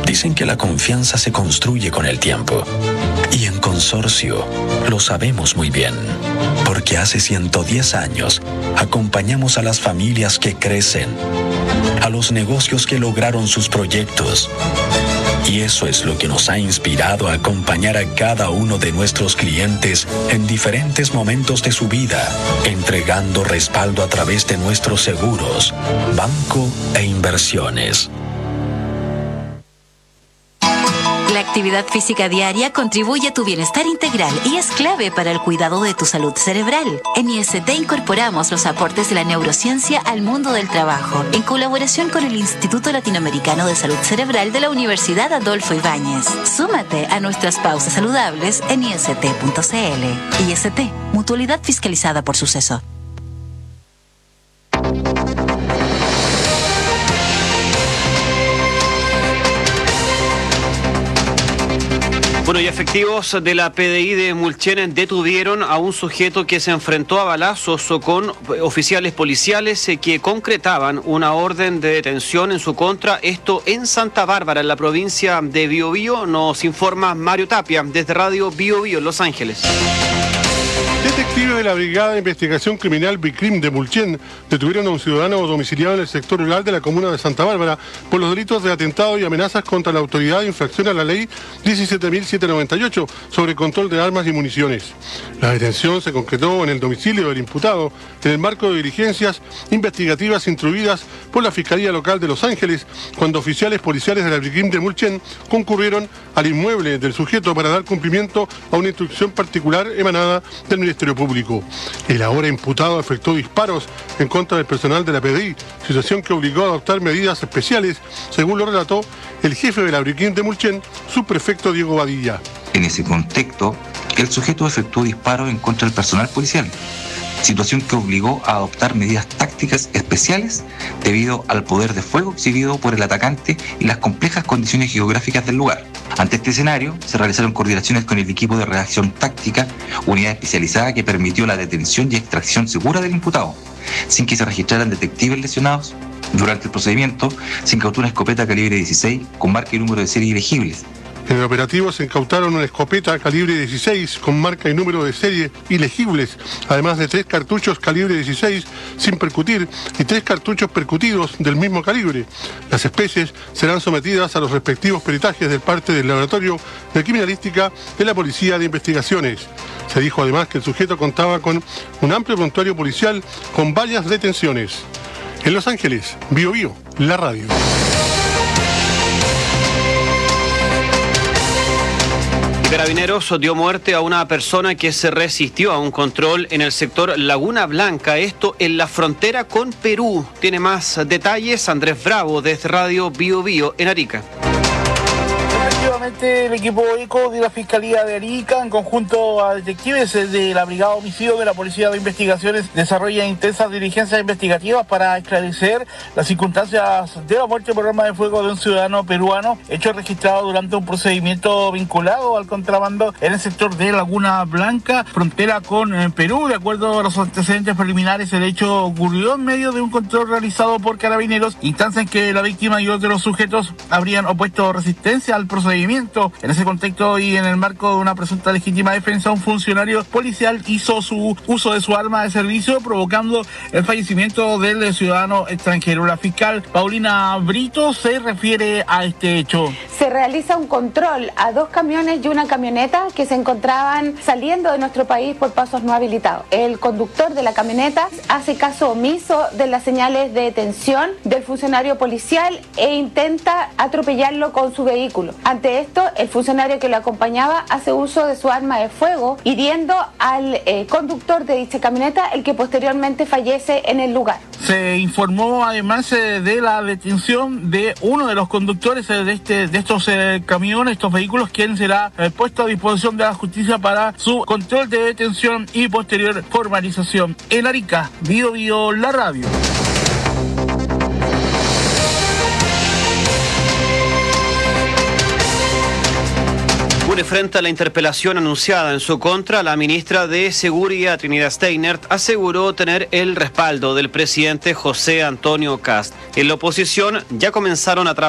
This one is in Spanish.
Dicen que la confianza se construye con el tiempo. Y en Consorcio lo sabemos muy bien, porque hace 110 años acompañamos a las familias que crecen, a los negocios que lograron sus proyectos. Y eso es lo que nos ha inspirado a acompañar a cada uno de nuestros clientes en diferentes momentos de su vida, entregando respaldo a través de nuestros seguros, banco e inversiones. La actividad física diaria contribuye a tu bienestar integral y es clave para el cuidado de tu salud cerebral. En IST incorporamos los aportes de la neurociencia al mundo del trabajo, en colaboración con el Instituto Latinoamericano de Salud Cerebral de la Universidad Adolfo Ibáñez. Súmate a nuestras pausas saludables en ist.cl. IST, mutualidad fiscalizada por Suceso. Bueno, y efectivos de la PDI de Mulchen detuvieron a un sujeto que se enfrentó a balazos con oficiales policiales que concretaban una orden de detención en su contra. Esto en Santa Bárbara, en la provincia de Biobío. Nos informa Mario Tapia desde Radio Biobío, en Los Ángeles. Detectives de la Brigada de Investigación Criminal BICRIM de Mulchen detuvieron a un ciudadano domiciliado en el sector rural de la comuna de Santa Bárbara por los delitos de atentado y amenazas contra la autoridad de infracción a la ley 17.798 sobre control de armas y municiones. La detención se concretó en el domicilio del imputado en el marco de diligencias investigativas instruidas por la Fiscalía Local de Los Ángeles, cuando oficiales policiales de la BICRIM de Mulchen concurrieron al inmueble del sujeto para dar cumplimiento a una instrucción particular emanada del Ministerio Público. El ahora imputado efectuó disparos en contra del personal de la PDI, situación que obligó a adoptar medidas especiales, según lo relató el jefe de la BICRIM de Mulchen, subprefecto Diego Badilla. En ese contexto, el sujeto efectuó disparos en contra del personal policial, situación que obligó a adoptar medidas tácticas especiales debido al poder de fuego exhibido por el atacante y las complejas condiciones geográficas del lugar. Ante este escenario, se realizaron coordinaciones con el equipo de reacción táctica, unidad especializada que permitió la detención y extracción segura del imputado, sin que se registraran detectives lesionados. Durante el procedimiento, se incautó una escopeta calibre 16 con marca y número de serie ilegibles. En el operativo se incautaron una escopeta calibre 16 con marca y número de serie ilegibles, además de 3 cartuchos calibre 16 sin percutir y 3 cartuchos percutidos del mismo calibre. Las especies serán sometidas a los respectivos peritajes del parte del Laboratorio de Criminalística de la Policía de Investigaciones. Se dijo además que el sujeto contaba con un amplio prontuario policial con varias detenciones. En Los Ángeles, Biobío, la radio. Carabineros dio muerte a una persona que se resistió a un control en el sector Laguna Blanca, esto en la frontera con Perú. Tiene más detalles Andrés Bravo desde Radio Biobío en Arica. Efectivamente, el equipo ECO de la Fiscalía de Arica, en conjunto a detectives de la Brigada Homicidio de la Policía de Investigaciones, desarrolla intensas diligencias investigativas para esclarecer las circunstancias de la muerte por arma de fuego de un ciudadano peruano, hecho registrado durante un procedimiento vinculado al contrabando en el sector de Laguna Blanca, frontera con Perú. De acuerdo a los antecedentes preliminares, el hecho ocurrió en medio de un control realizado por Carabineros, instancia en que la víctima y otros de los sujetos habrían opuesto resistencia al procedimiento. En ese contexto y en el marco de una presunta legítima defensa, un funcionario policial hizo su uso de su arma de servicio, provocando el fallecimiento del ciudadano extranjero. La fiscal Paulina Brito se refiere a este hecho. Se realiza un control a 2 camiones y una camioneta que se encontraban saliendo de nuestro país por pasos no habilitados. El conductor de la camioneta hace caso omiso de las señales de detención del funcionario policial e intenta atropellarlo con su vehículo. Ante esto, el funcionario que lo acompañaba hace uso de su arma de fuego, hiriendo al conductor de dicha camioneta, el que posteriormente fallece en el lugar. Se informó además de la detención de uno de los conductores de estos camiones, estos vehículos, quien será puesto a disposición de la justicia para su control de detención y posterior formalización. En Arica, Biobío, la radio. Frente a la interpelación anunciada en su contra, la ministra de Seguridad, Trinidad Steinert, aseguró tener el respaldo del presidente José Antonio Kast. En la oposición ya comenzaron a trabajar